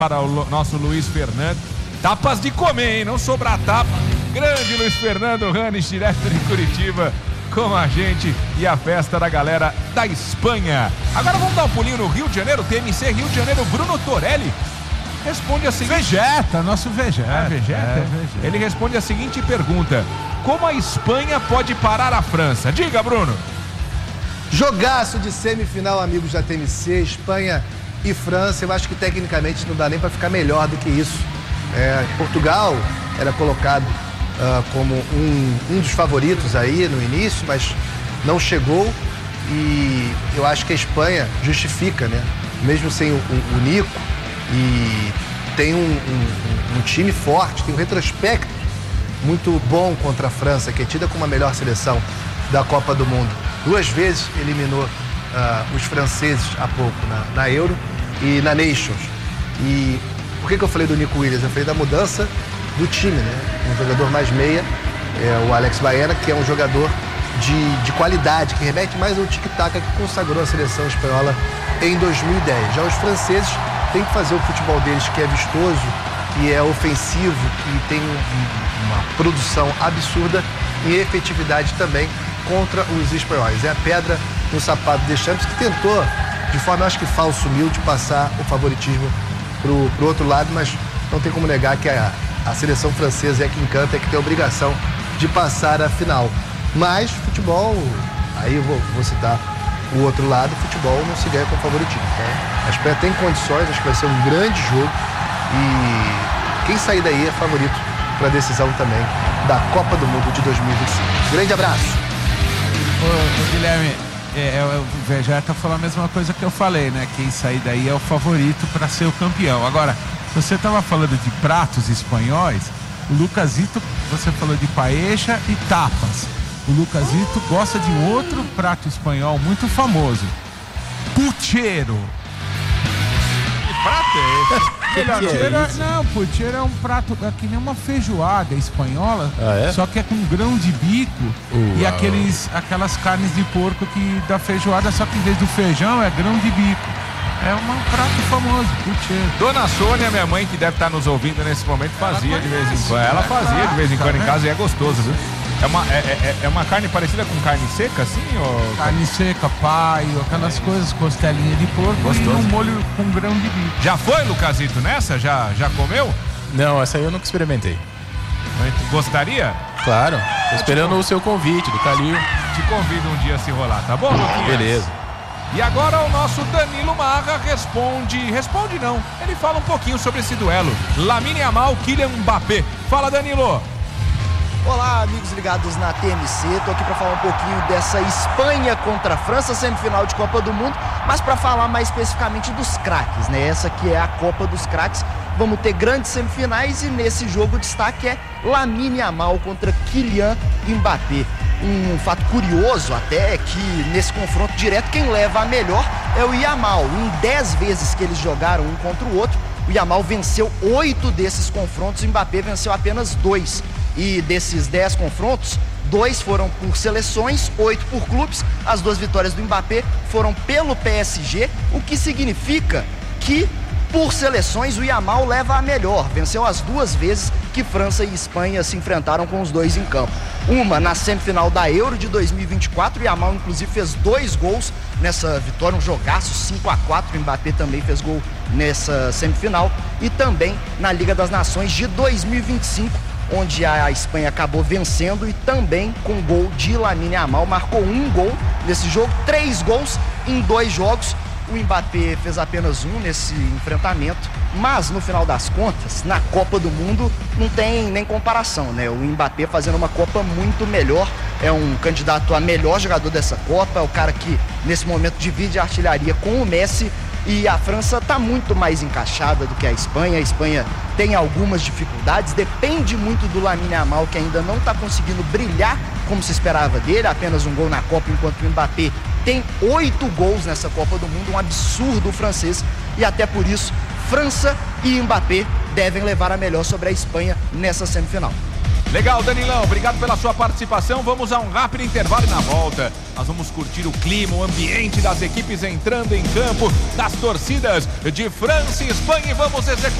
Para o nosso Luiz Fernando. Tapas de comer, hein? Não sobrar tapa. Grande Luiz Fernando Ranes, direto de Curitiba, com a gente e a festa da galera da Espanha. Agora vamos dar um pulinho no Rio de Janeiro, TMC Rio de Janeiro. Bruno Torelli responde a seguinte... nosso Vegeta. Vegeta? Ele responde a seguinte pergunta: como a Espanha pode parar a França? Diga, Bruno. Jogaço de semifinal, amigos da TMC, Espanha e França. Eu acho que tecnicamente não dá nem para ficar melhor do que isso. Portugal era colocado como um dos favoritos aí no início, mas não chegou. E eu acho que a Espanha justifica, né? Mesmo sem o Nico, e tem um time forte, tem um retrospecto muito bom contra a França, que é tida como a melhor seleção da Copa do Mundo. 2 vezes eliminou os franceses há pouco na Euro e na Nations. E por que eu falei do Nico Williams? Eu falei da mudança do time, né? Um jogador mais meia, o Alex Baena, que é um jogador de qualidade, que remete mais ao tic-tac que consagrou a seleção espanhola em 2010. Já os franceses têm que fazer o futebol deles, que é vistoso, que é ofensivo, que tem uma produção absurda e efetividade também contra os espanhóis. É a pedra no sapato de Deschamps, que tentou, de forma, acho que falso, humilde, passar o favoritismo pro outro lado, mas não tem como negar que a seleção francesa é que encanta, é que tem a obrigação de passar a final. Mas futebol, aí eu vou citar o outro lado, futebol não se ganha com favoritismo. Então, a Espanha tem condições, acho que vai ser um grande jogo e quem sair daí é favorito para a decisão também da Copa do Mundo de 2025. Grande abraço. Ô Guilherme, o Vegeta falou a mesma coisa que eu falei, né? Quem sair daí é o favorito para ser o campeão. Agora, você estava falando de pratos espanhóis, o Lucasito, você falou de paella e tapas. O Lucasito gosta de um outro prato espanhol muito famoso, puchero. Que prato é esse? Puchero é um prato, é que nem uma feijoada espanhola, só que é com grão de bico e aquelas carnes de porco que da feijoada, só que em vez do feijão é grão de bico. É um prato famoso, puchero. Dona Sônia, minha mãe, que deve estar nos ouvindo nesse momento, fazia de vez em quando. Ela fazia de vez em quando em casa e é gostoso, viu? É uma carne parecida com carne seca, assim? Ou... Carne seca, paio, aquelas coisas, costelinha de porco. Gostoso. E um molho com grão de bico. Já foi, Lucasito, nessa? Já comeu? Não, essa aí eu nunca experimentei. Mas gostaria? Claro, tô esperando o seu convite do Calil. Te convido um dia a se rolar, tá bom, Luquinhas? Beleza. E agora o nosso Danilo Marra responde não, ele fala um pouquinho sobre esse duelo. Lamine Yamal, Kylian Mbappé. Fala, Danilo. Olá, amigos ligados na TMC, tô aqui para falar um pouquinho dessa Espanha contra a França, semifinal de Copa do Mundo, mas para falar mais especificamente dos craques, né? Essa aqui é a Copa dos Craques, vamos ter grandes semifinais e nesse jogo o destaque é Lamine Yamal contra Kylian Mbappé. Um fato curioso até é que nesse confronto direto quem leva a melhor é o Yamal. Em 10 vezes que eles jogaram um contra o outro, o Yamal venceu 8 desses confrontos, o Mbappé venceu apenas 2. E desses 10 confrontos, 2 foram por seleções, 8 por clubes. As 2 vitórias do Mbappé foram pelo PSG, o que significa que por seleções o Yamal leva a melhor. Venceu as 2 vezes que França e Espanha se enfrentaram com os dois em campo. Uma na semifinal da Euro de 2024, o Yamal inclusive fez 2 gols nessa vitória, um jogaço 5-4, o Mbappé também fez gol nessa semifinal. E também na Liga das Nações de 2025, onde a Espanha acabou vencendo e também com gol de Lamine Yamal, marcou 1 gol nesse jogo, 3 gols em 2 jogos. O Mbappé fez apenas 1 nesse enfrentamento, mas no final das contas, na Copa do Mundo, não tem nem comparação, né? O Mbappé fazendo uma Copa muito melhor, é um candidato a melhor jogador dessa Copa, é o cara que nesse momento divide a artilharia com o Messi. E a França está muito mais encaixada do que a Espanha tem algumas dificuldades, depende muito do Lamine Yamal, que ainda não está conseguindo brilhar como se esperava dele, apenas 1 gol na Copa, enquanto o Mbappé tem 8 gols nessa Copa do Mundo, um absurdo francês, e até por isso, França e Mbappé devem levar a melhor sobre a Espanha nessa semifinal. Legal, Danilão, obrigado pela sua participação. Vamos a um rápido intervalo e na volta nós vamos curtir o clima, o ambiente das equipes entrando em campo, das torcidas de França e Espanha, e vamos executar